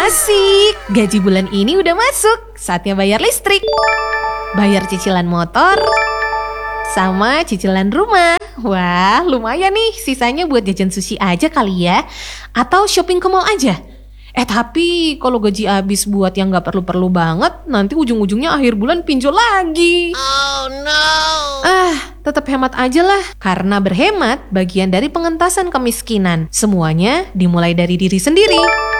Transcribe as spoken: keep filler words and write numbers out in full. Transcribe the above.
Asik, gaji bulan ini udah masuk. Saatnya bayar listrik, bayar cicilan motor, sama cicilan rumah. Wah, lumayan nih, sisanya buat jajan sushi aja kali ya. Atau shopping ke mall aja. Eh tapi kalau gaji habis buat yang gak perlu-perlu banget, nanti ujung-ujungnya akhir bulan pinjol lagi. Oh no. Ah, tetap hemat aja lah. Karena berhemat bagian dari pengentasan kemiskinan. Semuanya dimulai dari diri sendiri.